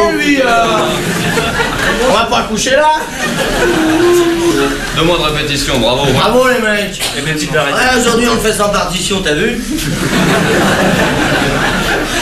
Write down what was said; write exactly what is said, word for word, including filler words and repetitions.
lui euh... On va pas coucher là. Deux mois de répétition, bravo. Bravo les mecs. Et des petites arrêtés. Ouais, aujourd'hui on le fait sans partition, t'as vu?